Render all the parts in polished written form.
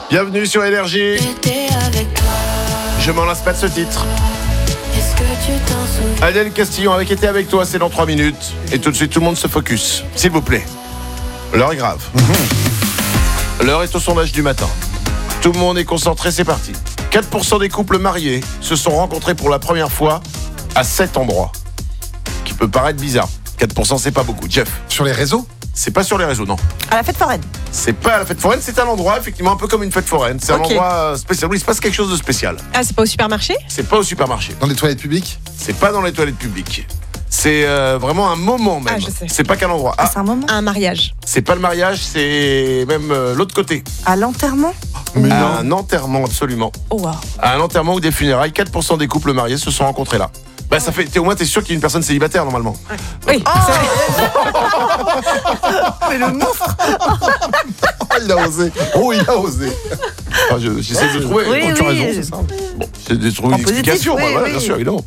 Bienvenue sur Énergie. J'étais avec toi. Je m'en lasse pas de ce titre. Est-ce que tu t'en souviens? Adèle Castillon avec Été avec toi, c'est dans 3 minutes. Et tout de suite, tout le monde se focus. S'il vous plaît. L'heure est grave. L'heure est au sondage du matin. Tout le monde est concentré, c'est parti. 4% des couples mariés se sont rencontrés pour la première fois à 7 endroits. Qui peut paraître bizarre. 4%, c'est pas beaucoup. Jeff, Sur les réseaux? c'est pas sur les réseaux, non. À la fête foraine. C'est pas à la fête foraine, c'est un endroit, effectivement, un peu comme une fête foraine. C'est un Ok. endroit spécial où il se passe quelque chose de spécial. Ah, c'est pas au supermarché? C'est pas au supermarché. Dans les toilettes publiques? C'est pas dans les toilettes publiques. C'est vraiment un moment même. Ah, je sais. C'est pas qu'un endroit. Ah, Ah, c'est un moment. Un mariage. c'est pas le mariage, c'est même l'autre côté. À l'enterrement. Mais À un enterrement, absolument. Oh, wow. À un enterrement ou des funérailles, 4% des couples mariés se sont rencontrés là. Bah ça fait, au moins t'es sûr qu'il y a une personne célibataire normalement. Oui, Mais le monstre. il a osé. Oh, il a osé. Enfin, j'essaie de trouver. Oui, Oh, tu as oui. raison, c'est ça. Bon, j'essaie de trouver En une positif, explication. oui, Bah, voilà, oui. bien sûr, évidemment.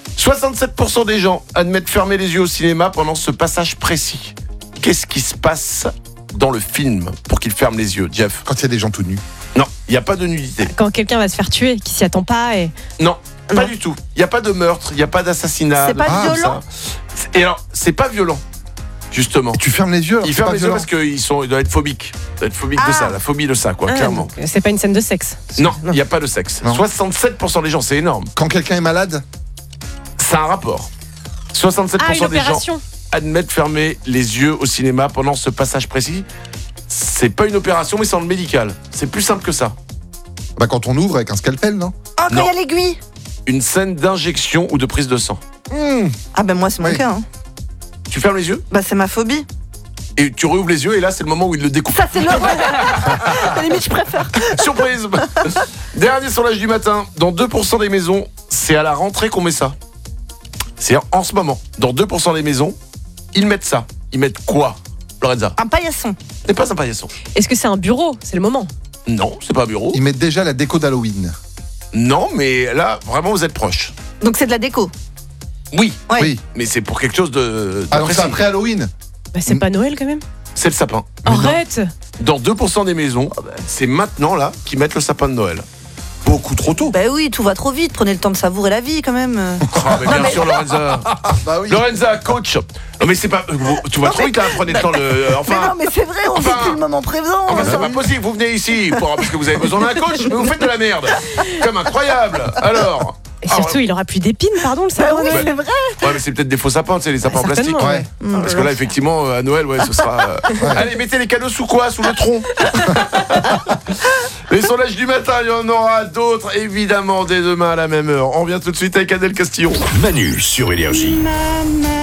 67% des gens admettent fermer les yeux au cinéma pendant ce passage précis. Qu'est-ce qui se passe dans le film pour qu'ils ferment les yeux, Jeff? Quand il y a des gens tout nus. Non, il n'y a pas de nudité. quand quelqu'un va se faire tuer, qui s'y attend pas et... Non, pas Non. du tout. Il n'y a pas de meurtre, il n'y a pas d'assassinat. C'est pas de- violent ça. Et alors, c'est pas violent, justement. Et tu fermes les yeux alors Ils c'est ferment pas les yeux violent. parce qu'ils doivent être phobiques. Ils doivent être phobiques de Ah. ça, la phobie de ça, quoi, Ah, clairement. donc, c'est pas une scène de sexe. Non, il n'y a pas de sexe. Non. 67% des gens, c'est énorme. Quand quelqu'un est malade? Ça a un rapport. 67% Ah, une des gens opération. admettent fermer les yeux au cinéma pendant ce passage précis. C'est pas une opération, mais c'est dans le médical. C'est plus simple que ça. Bah quand on ouvre avec un scalpel, non? Ah, quand Non. il y a l'aiguille. Une scène d'injection ou de prise de sang. Ah, ben moi, c'est mon Oui. cas. Hein. Tu fermes les yeux Bah, c'est ma phobie. et tu rouvres les yeux et là, c'est le moment où il le découpe. Ça, c'est l'horreur. À la limite, je préfère. Surprise. Dernier sondage du matin. Dans 2% des maisons, c'est à la rentrée qu'on met ça. C'est en ce moment. Dans 2% des maisons, ils mettent ça. Ils mettent quoi, Lorenza? Un paillasson. C'est pas un paillasson. Est-ce que c'est un bureau? C'est le moment. Non, c'est pas un bureau. Ils mettent déjà la déco d'Halloween. Non, mais là, vraiment, vous êtes proche. Donc, c'est de la déco. Oui, Ouais. Oui. mais c'est pour quelque chose de Alors c'est précis. après Halloween. Bah, c'est pas Noël quand même. C'est le sapin. Arrête. Dans 2% des maisons, c'est maintenant là qu'ils mettent le sapin de Noël. Beaucoup trop tôt. Bah oui, tout va trop vite. Prenez le temps de savourer la vie, quand même. Ah, mais bien sûr, Lorenza. Bah oui. Lorenza, coach. Non, mais c'est pas. Tu vas trop vite là, prenez le temps. Mais Enfin. non, mais c'est vrai, on enfin- vit plus le moment présent. Enfin, c'est pas possible, vous venez ici parce que vous avez besoin d'un coach, mais vous faites de la merde. Comme incroyable. Alors. Et surtout, il aura plus d'épines, pardon, le Bah sapin. oui, Noël. c'est vrai. Ouais, mais c'est peut-être des faux sapins, tu sais, les sapins en plastique. certainement, Ouais. Parce que là, effectivement, à Noël, ouais, ce sera. Allez, mettez les cadeaux sous quoi? Sous le tronc. Les sondages du matin, il y en aura d'autres, évidemment, dès demain à la même heure. On revient tout de suite avec Adèle Castillon. Manu sur Énergie. Maman.